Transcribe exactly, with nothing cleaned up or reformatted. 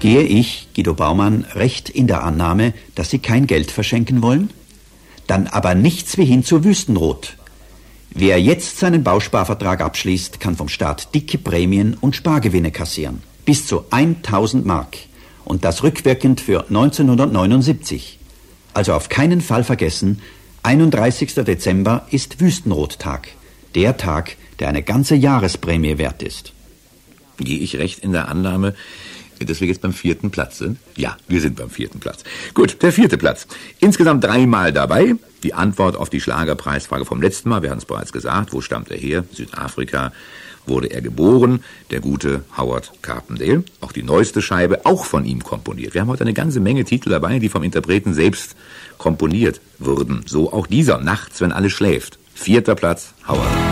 Gehe ich, Guido Baumann, recht in der Annahme, dass Sie kein Geld verschenken wollen? Dann aber nichts wie hin zu Wüstenrot. Wer jetzt seinen Bausparvertrag abschließt, kann vom Staat dicke Prämien und Spargewinne kassieren. Bis zu tausend Mark. Und das rückwirkend für neunzehnhundertneunundsiebzig. Also auf keinen Fall vergessen, einunddreißigster Dezember ist Wüstenrottag. Der Tag, der eine ganze Jahresprämie wert ist. Gehe ich recht in der Annahme, dass wir jetzt beim vierten Platz sind? Ja, wir sind beim vierten Platz. Gut, der vierte Platz. Insgesamt dreimal dabei. Die Antwort auf die Schlagerpreisfrage vom letzten Mal, wir hatten es bereits gesagt. Wo stammt er her? Südafrika. Wurde er geboren? Der gute Howard Carpendale. Auch die neueste Scheibe, auch von ihm komponiert. Wir haben heute eine ganze Menge Titel dabei, die vom Interpreten selbst komponiert wurden. So auch dieser, Nachts, wenn alles schläft. Vierter Platz, Howard.